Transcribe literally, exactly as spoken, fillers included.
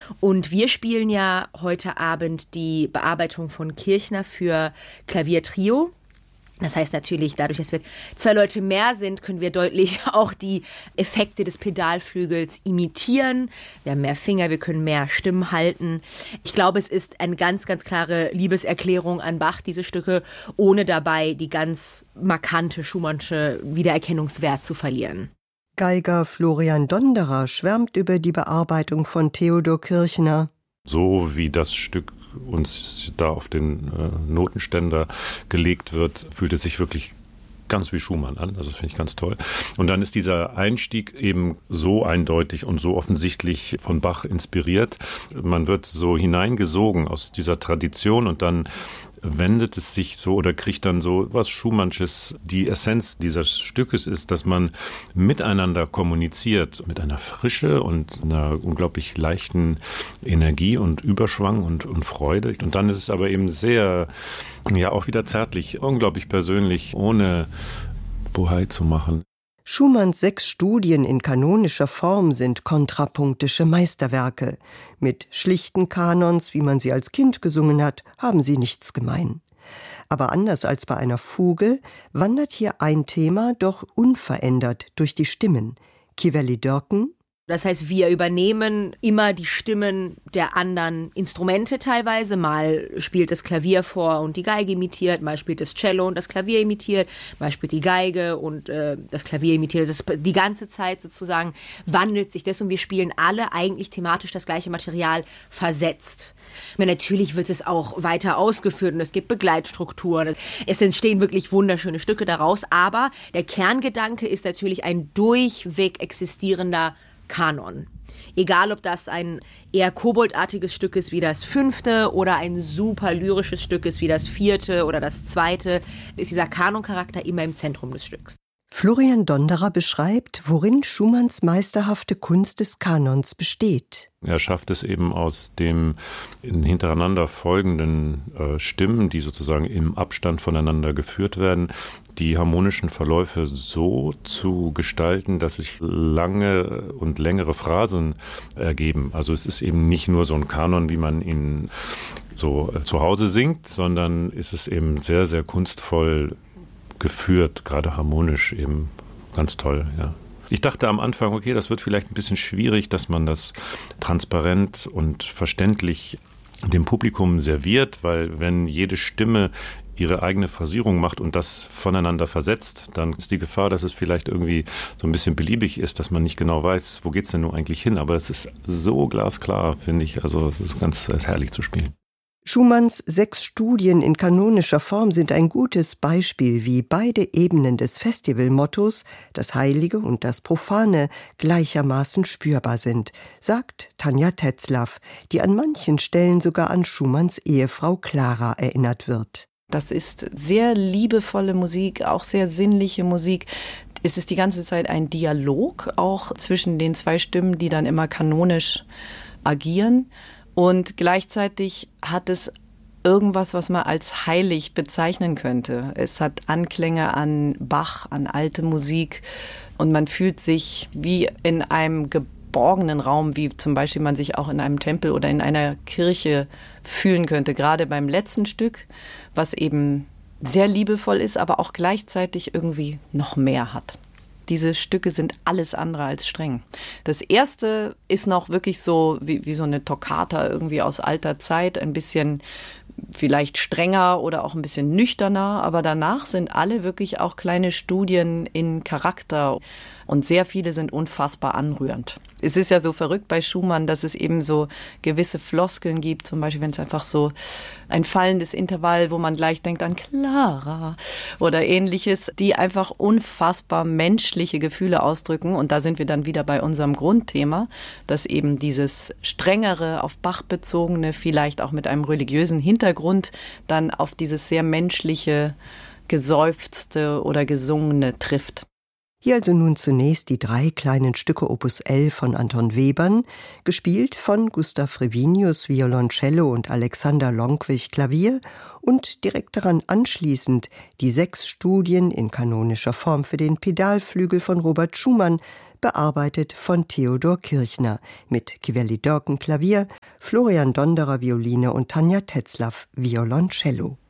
Und wir spielen ja heute Abend die Bearbeitung von Kirchner für Klaviertrio. Das heißt natürlich, dadurch, dass wir zwei Leute mehr sind, können wir deutlich auch die Effekte des Pedalflügels imitieren. Wir haben mehr Finger, wir können mehr Stimmen halten. Ich glaube, es ist eine ganz, ganz klare Liebeserklärung an Bach, diese Stücke, ohne dabei die ganz markante Schumannsche Wiedererkennungswert zu verlieren. Geiger Florian Donderer schwärmt über die Bearbeitung von Theodor Kirchner. So wie das Stück uns da auf den äh, Notenständer gelegt wird, fühlt es sich wirklich ganz wie Schumann an. Also das finde ich ganz toll. Und dann ist dieser Einstieg eben so eindeutig und so offensichtlich von Bach inspiriert. Man wird so hineingesogen aus dieser Tradition und dann wendet es sich so oder kriegt dann so was Schumannsches. Die Essenz dieses Stückes ist, dass man miteinander kommuniziert, mit einer Frische und einer unglaublich leichten Energie und Überschwang und, und Freude. Und dann ist es aber eben sehr, ja auch wieder zärtlich, unglaublich persönlich, ohne Bohai zu machen. Schumanns sechs Studien in kanonischer Form sind kontrapunktische Meisterwerke. Mit schlichten Kanons, wie man sie als Kind gesungen hat, haben sie nichts gemein. Aber anders als bei einer Fuge wandert hier ein Thema doch unverändert durch die Stimmen. Kiveli-Dörken. Das heißt, wir übernehmen immer die Stimmen der anderen Instrumente teilweise. Mal spielt das Klavier vor und die Geige imitiert, mal spielt das Cello und das Klavier imitiert, mal spielt die Geige und äh, das Klavier imitiert. Das ist die ganze Zeit sozusagen wandelt sich das und wir spielen alle eigentlich thematisch das gleiche Material versetzt. Aber natürlich wird es auch weiter ausgeführt und es gibt Begleitstrukturen. Es entstehen wirklich wunderschöne Stücke daraus, aber der Kerngedanke ist natürlich ein durchweg existierender Kanon. Egal, ob das ein eher koboldartiges Stück ist wie das fünfte oder ein super lyrisches Stück ist wie das vierte oder das zweite, ist dieser Kanoncharakter immer im Zentrum des Stücks. Florian Donderer beschreibt, worin Schumanns meisterhafte Kunst des Kanons besteht. Er schafft es eben aus dem hintereinander folgenden äh, Stimmen, die sozusagen im Abstand voneinander geführt werden, die harmonischen Verläufe so zu gestalten, dass sich lange und längere Phrasen ergeben. Also es ist eben nicht nur so ein Kanon, wie man ihn so äh, zu Hause singt, sondern es ist eben sehr, sehr kunstvoll geführt, gerade harmonisch eben ganz toll, ja. Ich dachte am Anfang, okay, das wird vielleicht ein bisschen schwierig, dass man das transparent und verständlich dem Publikum serviert, weil wenn jede Stimme ihre eigene Phrasierung macht und das voneinander versetzt, dann ist die Gefahr, dass es vielleicht irgendwie so ein bisschen beliebig ist, dass man nicht genau weiß, wo geht's denn nun eigentlich hin. Aber es ist so glasklar, finde ich, also es ist ganz herrlich zu spielen. Schumanns sechs Studien in kanonischer Form sind ein gutes Beispiel, wie beide Ebenen des Festivalmottos, das Heilige und das Profane, gleichermaßen spürbar sind, sagt Tanja Tetzlaff, die an manchen Stellen sogar an Schumanns Ehefrau Clara erinnert wird. Das ist sehr liebevolle Musik, auch sehr sinnliche Musik. Es ist die ganze Zeit ein Dialog, auch zwischen den zwei Stimmen, die dann immer kanonisch agieren. Und gleichzeitig hat es irgendwas, was man als heilig bezeichnen könnte. Es hat Anklänge an Bach, an alte Musik und man fühlt sich wie in einem geborgenen Raum, wie zum Beispiel man sich auch in einem Tempel oder in einer Kirche fühlen könnte. Gerade beim letzten Stück, was eben sehr liebevoll ist, aber auch gleichzeitig irgendwie noch mehr hat. Diese Stücke sind alles andere als streng. Das erste ist noch wirklich so wie, wie so eine Toccata irgendwie aus alter Zeit, ein bisschen vielleicht strenger oder auch ein bisschen nüchterner, aber danach sind alle wirklich auch kleine Studien in Charakter und sehr viele sind unfassbar anrührend. Es ist ja so verrückt bei Schumann, dass es eben so gewisse Floskeln gibt, zum Beispiel wenn es einfach so ein fallendes Intervall, wo man gleich denkt an Clara oder ähnliches, die einfach unfassbar menschliche Gefühle ausdrücken und da sind wir dann wieder bei unserem Grundthema, dass eben dieses strengere, auf Bach bezogene, vielleicht auch mit einem religiösen Hintergrund, dann auf dieses sehr menschliche, geseufzte oder gesungene trifft. Hier also nun zunächst die drei kleinen Stücke Opus elf von Anton Webern, gespielt von Gustav Frevinius Violoncello und Alexander Lonkwich Klavier und direkt daran anschließend die sechs Studien in kanonischer Form für den Pedalflügel von Robert Schumann, bearbeitet von Theodor Kirchner mit Kiveli Dörken Klavier, Florian Donderer Violine und Tanja Tetzlaff Violoncello.